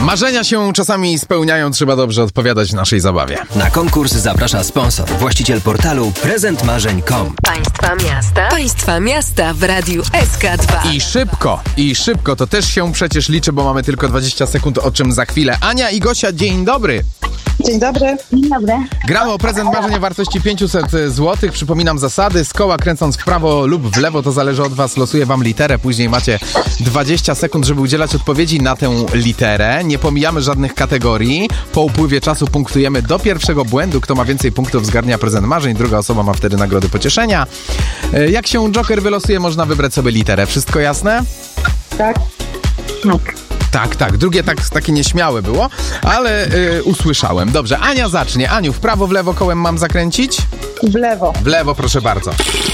Marzenia się czasami spełniają, trzeba dobrze odpowiadać w naszej zabawie. Na konkurs zaprasza sponsor, właściciel portalu prezentmarzeń.com. Państwa miasta w Radiu SK2. I szybko, to też się przecież liczy, bo mamy tylko 20 sekund, o czym za chwilę. Ania i Gosia, dzień dobry. Dzień dobry. Dzień dobry. Gramy o prezent marzeń o wartości 500 zł. Przypominam zasady. Z koła kręcąc w prawo lub w lewo, to zależy od was. Losuję wam literę. Później macie 20 sekund, żeby udzielać odpowiedzi na tę literę. Nie pomijamy żadnych kategorii. Po upływie czasu punktujemy do pierwszego błędu. Kto ma więcej punktów, zgarnia prezent marzeń. Druga osoba ma wtedy nagrody pocieszenia. Jak się Joker wylosuje, można wybrać sobie literę. Wszystko jasne? Tak. Tak. Drugie takie nieśmiałe było, ale usłyszałem. Dobrze, Ania zacznie. Aniu, w prawo, w lewo kołem mam zakręcić? W lewo. W lewo, proszę bardzo.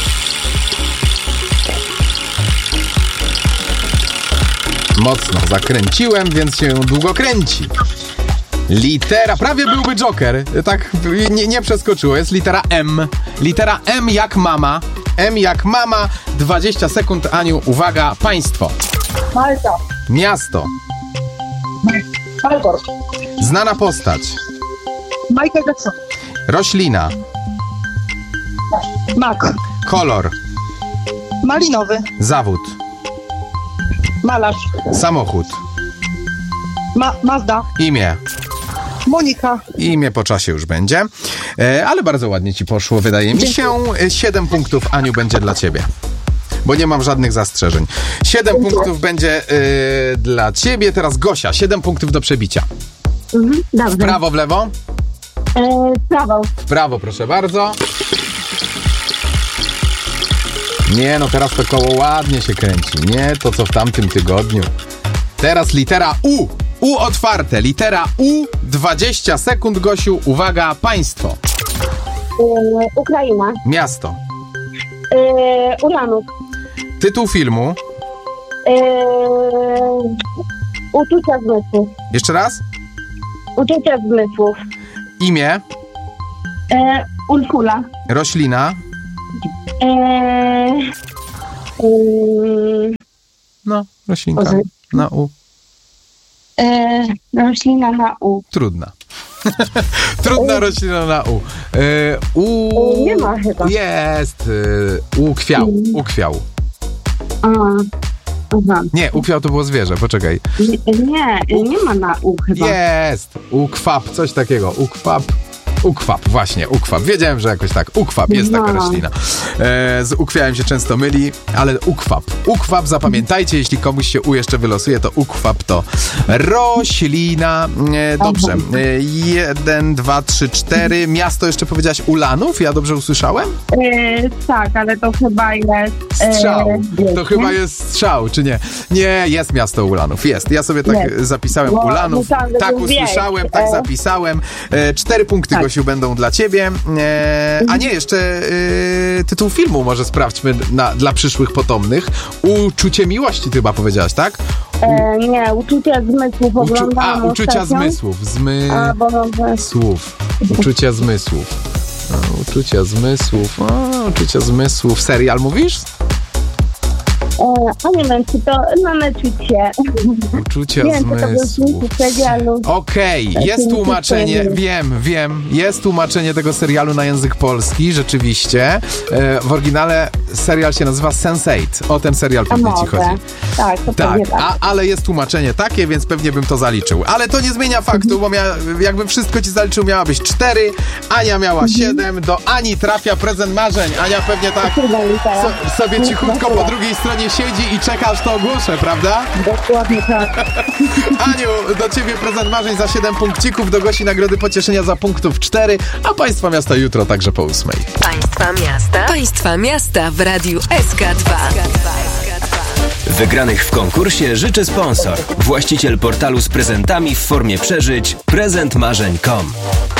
Mocno zakręciłem, więc się długo kręci. Litera, prawie byłby Joker. Tak, nie przeskoczyło. Jest litera M. Litera M jak mama. M jak mama. 20 sekund, Aniu. Uwaga, państwo. Malta. Miasto. Malbork. Znana postać. Michael Jackson. Roślina. Mak. Kolor. Malinowy. Zawód. Malarz. Samochód. Mazda. Imię. Monika. Imię po czasie już będzie. Ale bardzo ładnie ci poszło, wydaje mi się. 7 punktów, Aniu, będzie dla ciebie. Bo nie mam żadnych zastrzeżeń. 7 punktów będzie dla ciebie. Teraz Gosia, 7 punktów do przebicia. Dobrze. W prawo, w lewo? Prawo. W prawo, proszę bardzo. Nie, no teraz to koło ładnie się kręci. Nie to, co w tamtym tygodniu. Teraz litera U. U otwarte. Litera U. 20 sekund, Gosiu. Uwaga, państwo. Ukraina. Miasto. Uranus. Tytuł filmu. Uczucia zmysłów. Jeszcze raz. Uczucia zmysłów. Imię. Urszula. Roślina. No, roślinka. Boże. Na U. Roślina na U. Trudna. Trudna roślina na U. Nie ma chyba. Jest. Ukwiał. Ukwiał. Aha. Nie, ukwiał to było zwierzę, poczekaj. Nie ma na U chyba. Jest. Ukwap, coś takiego. Ukwap, właśnie, ukwap. Wiedziałem, że jakoś tak. Ukwap, jest taka roślina. Z ukwiałem się często myli, ale ukwap. Ukwap, zapamiętajcie, jeśli komuś się U jeszcze wylosuje, to ukwap to roślina. Dobrze. 1, 2, 3, 4. Miasto jeszcze powiedziałaś Ulanów? Ja dobrze usłyszałem? Tak, ale to chyba jest... Strzał. To chyba jest strzał, czy nie? Nie, jest miasto Ulanów. Jest. Ja sobie tak zapisałem Ulanów. Tak usłyszałem, tak zapisałem. 4 punkty, Gosiu, będą dla ciebie. A nie, jeszcze tytuł filmu może sprawdźmy dla przyszłych potomnych. Uczucie miłości, ty chyba powiedziałaś, tak? Nie, uczucia zmysłów oglądałam uczucia ostatnio. zmysłów. Słów. Uczucia zmysłów. Uczucia zmysłów. Uczucia zmysłów. Serial mówisz? A nie wiem, czy to na Netflixie. Uczucia zmysłów. Okej, jest tłumaczenie, wiem, jest tłumaczenie tego serialu na język polski, rzeczywiście. W oryginale serial się nazywa Sense8. O ten serial pewnie ci chodzi. Tak, to pewnie tak. Ale jest tłumaczenie takie, więc pewnie bym to zaliczył. Ale to nie zmienia faktu, bo jakbym wszystko ci zaliczył, miałabyś 4, Ania miała 7, do Ani trafia prezent marzeń. Ania pewnie tak sobie cichutko po drugiej stronie siedzi i czeka, aż to ogłoszę, prawda? Dokładnie tak. Aniu, do ciebie prezent marzeń za 7 punkcików, do Gosi nagrody pocieszenia za punktów 4, a Państwa Miasta jutro także po 8. Państwa miasta w Radiu SK2. Wygranych w konkursie życzy sponsor, właściciel portalu z prezentami w formie przeżyć prezentmarzeń.com.